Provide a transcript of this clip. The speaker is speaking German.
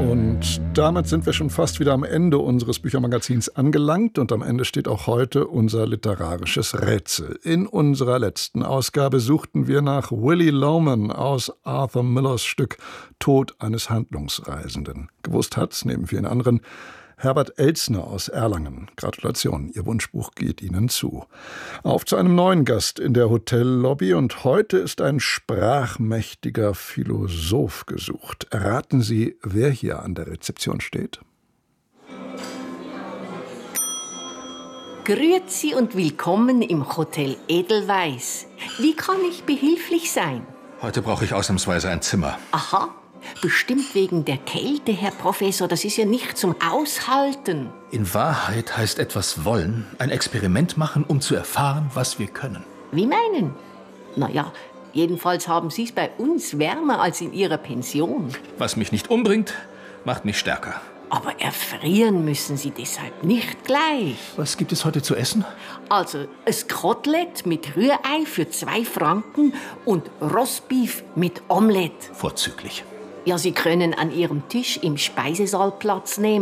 Und damit sind wir schon fast wieder am Ende unseres Büchermagazins angelangt. Und am Ende steht auch heute unser literarisches Rätsel. In unserer letzten Ausgabe suchten wir nach Willy Loman aus Arthur Millers Stück Tod eines Handlungsreisenden. Gewusst hat's, neben vielen anderen, Herbert Elzner aus Erlangen. Gratulation, Ihr Wunschbuch geht Ihnen zu. Auf zu einem neuen Gast in der Hotellobby und heute ist ein sprachmächtiger Philosoph gesucht. Erraten Sie, wer hier an der Rezeption steht? Grüezi und willkommen im Hotel Edelweiss. Wie kann ich behilflich sein? Heute brauche ich ausnahmsweise ein Zimmer. Aha. Bestimmt wegen der Kälte, Herr Professor. Das ist ja nicht zum Aushalten. In Wahrheit heißt etwas wollen, ein Experiment machen, um zu erfahren, was wir können. Wie meinen? Naja, jedenfalls haben Sie es bei uns wärmer als in Ihrer Pension. Was mich nicht umbringt, macht mich stärker. Aber erfrieren müssen Sie deshalb nicht gleich. Was gibt es heute zu essen? Also, ein Kotelett mit Rührei für 2 Franken und Rostbeef mit Omelette. Vorzüglich. Ja, Sie können an Ihrem Tisch im Speisesaal Platz nehmen.